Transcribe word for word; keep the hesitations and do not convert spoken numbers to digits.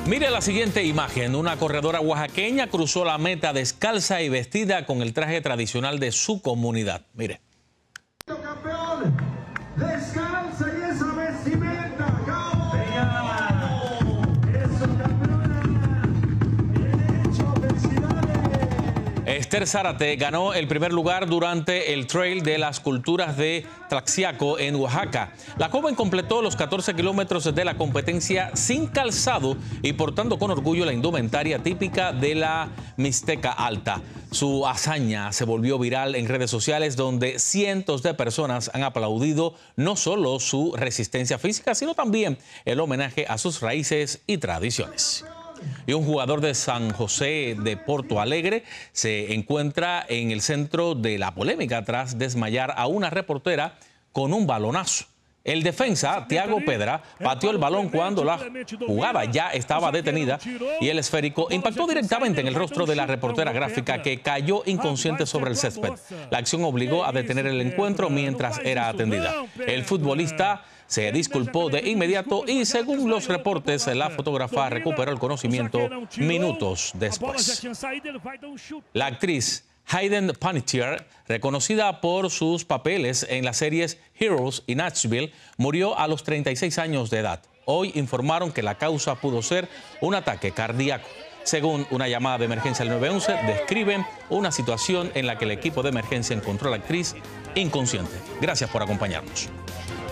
Mire la siguiente imagen. Una corredora oaxaqueña cruzó la meta descalza y vestida con el traje tradicional de su comunidad. Mire. Campeón, descalza y esa vestimenta. Esther Zárate ganó el primer lugar durante el Trail de las Culturas de Tlaxiaco en Oaxaca. La joven completó los catorce kilómetros de la competencia sin calzado y portando con orgullo la indumentaria típica de la Mixteca Alta. Su hazaña se volvió viral en redes sociales, donde cientos de personas han aplaudido no solo su resistencia física, sino también el homenaje a sus raíces y tradiciones. Y un jugador de San José de Porto Alegre se encuentra en el centro de la polémica tras desmayar a una reportera con un balonazo. El defensa, Thiago Pedra, pateó el balón cuando la jugada ya estaba detenida y el esférico impactó directamente en el rostro de la reportera gráfica, que cayó inconsciente sobre el césped. La acción obligó a detener el encuentro mientras era atendida. El futbolista se disculpó de inmediato y, según los reportes, la fotógrafa recuperó el conocimiento minutos después. La actriz Hayden Panettiere, reconocida por sus papeles en las series Heroes y Nashville, murió a los treinta y seis años de edad. Hoy informaron que la causa pudo ser un ataque cardíaco. Según una llamada de emergencia al nueve once, describen una situación en la que el equipo de emergencia encontró a la actriz inconsciente. Gracias por acompañarnos.